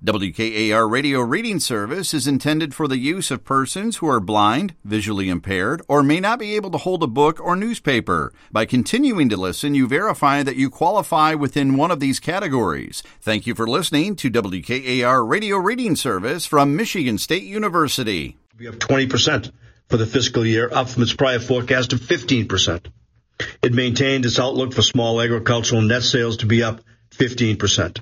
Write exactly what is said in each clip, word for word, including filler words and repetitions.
W K A R Radio Reading Service is intended for the use of persons who are blind, visually impaired, or may not be able to hold a book or newspaper. By continuing to listen, you verify that you qualify within one of these categories. Thank you for listening to W K A R Radio Reading Service from Michigan State University. We have twenty percent for the fiscal year, up from its prior forecast of fifteen percent. It maintained its outlook for small agricultural net sales to be up fifteen percent.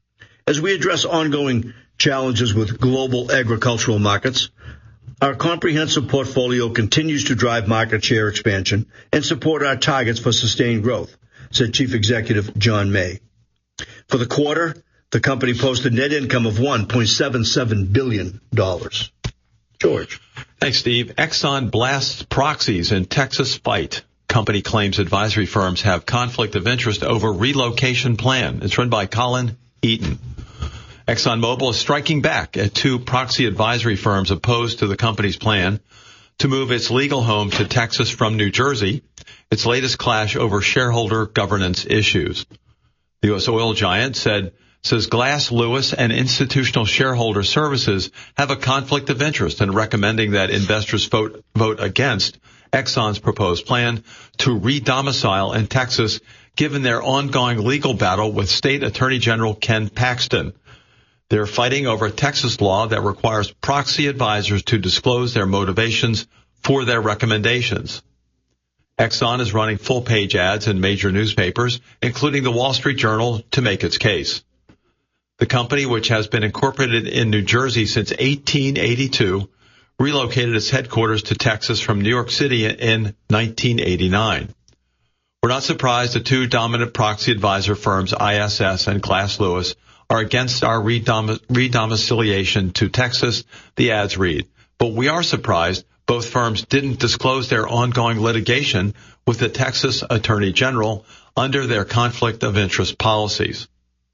As we address ongoing challenges with global agricultural markets, our comprehensive portfolio continues to drive market share expansion and support our targets for sustained growth, said Chief Executive John May. For the quarter, the company posted net income of one point seven seven billion dollars. George. Thanks, Steve. Exxon blasts proxies in Texas fight. Company claims advisory firms have conflict of interest over relocation plan. It's run by Colin Eaton. ExxonMobil is striking back at two proxy advisory firms opposed to the company's plan to move its legal home to Texas from New Jersey, its latest clash over shareholder governance issues. The U S oil giant said says Glass Lewis and Institutional Shareholder Services have a conflict of interest in recommending that investors vote vote against Exxon's proposed plan to re-domicile in Texas, given their ongoing legal battle with State Attorney General Ken Paxton. They're fighting over a Texas law that requires proxy advisors to disclose their motivations for their recommendations. Exxon is running full-page ads in major newspapers, including the Wall Street Journal, to make its case. The company, which has been incorporated in New Jersey since eighteen eighty-two, relocated its headquarters to Texas from New York City in nineteen eighty-nine. We're not surprised the two dominant proxy advisor firms, I S S and Glass Lewis, are against our redom- redomiciliation to Texas, the ads read. But we are surprised both firms didn't disclose their ongoing litigation with the Texas Attorney General under their conflict of interest policies.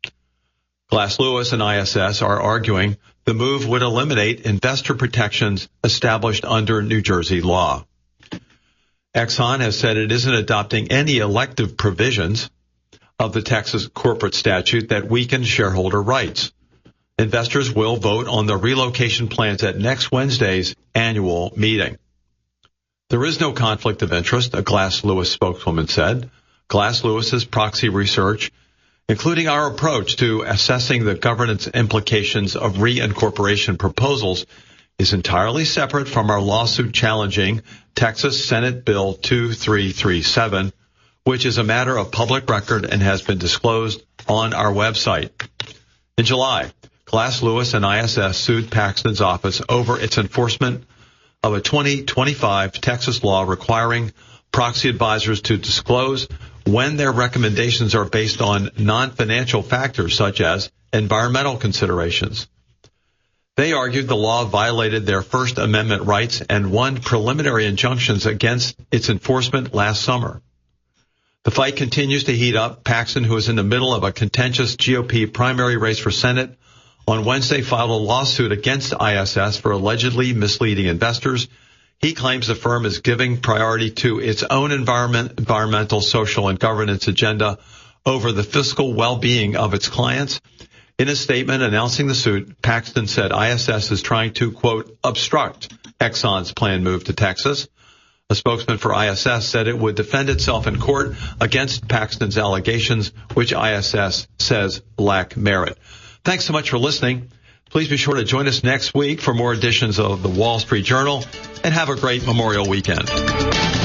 Glass Lewis and I S S are arguing the move would eliminate investor protections established under New Jersey law. Exxon has said it isn't adopting any elective provisions of the Texas corporate statute that weaken shareholder rights. Investors will vote on the relocation plans at next Wednesday's annual meeting. There is no conflict of interest, a Glass Lewis spokeswoman said. Glass Lewis's proxy research, including our approach to assessing the governance implications of reincorporation proposals, is entirely separate from our lawsuit challenging Texas Senate Bill two three three seven, which is a matter of public record and has been disclosed on our website. In July, Glass Lewis and I S S sued Paxton's office over its enforcement of a twenty twenty-five Texas law requiring proxy advisors to disclose when their recommendations are based on non-financial factors such as environmental considerations. They argued the law violated their First Amendment rights and won preliminary injunctions against its enforcement last summer. The fight continues to heat up. Paxton, who is in the middle of a contentious G O P primary race for Senate, on Wednesday filed a lawsuit against I S S for allegedly misleading investors. He claims the firm is giving priority to its own environment, environmental, social, and governance agenda over the fiscal well-being of its clients. In a statement announcing the suit, Paxton said I S S is trying to, quote, obstruct Exxon's planned move to Texas. A spokesman for I S S said it would defend itself in court against Paxton's allegations, which I S S says lack merit. Thanks so much for listening. Please be sure to join us next week for more editions of the Wall Street Journal, and have a great Memorial weekend.